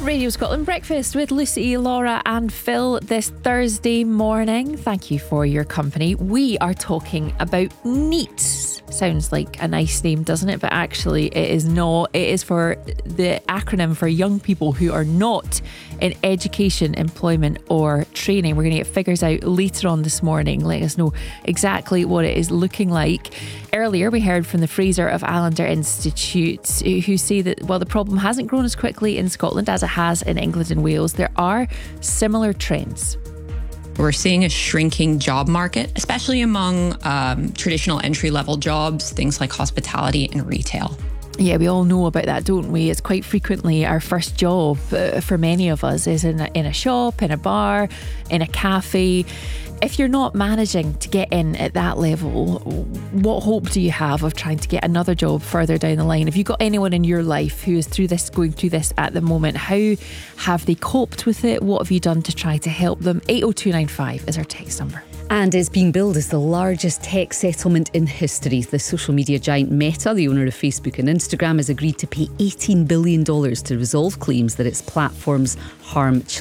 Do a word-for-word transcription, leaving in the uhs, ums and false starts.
Radio Scotland Breakfast with Lucy, Laura and Phil this Thursday morning. Thank you for your company. We are talking about NEET. Sounds like a nice name, doesn't it? But actually it is not. It is for the acronym for young people who are not in education, employment or training. We're going to get figures out later on this morning, letting us know exactly what it is looking like. Earlier we heard from the Fraser of Allender Institute, who say that while the problem hasn't grown as quickly in Scotland as it has in England and Wales, there are similar trends. We're seeing a shrinking job market, especially among um, traditional entry-level jobs, things like hospitality and retail. Yeah, we all know about that, don't we? It's quite frequently our first job uh, for many of us is in a, in a shop, in a bar, in a cafe. If you're not managing to get in at that level, what hope do you have of trying to get another job further down the line? Have you got anyone in your life who is through this, going through this at the moment? How have they coped with it? What have you done to try to help them? eight oh two nine five is our text number. And it's being billed as the largest tech settlement in history. The social media giant Meta, the owner of Facebook and Instagram, has agreed to pay eighteen billion dollars to resolve claims that its platforms harm children.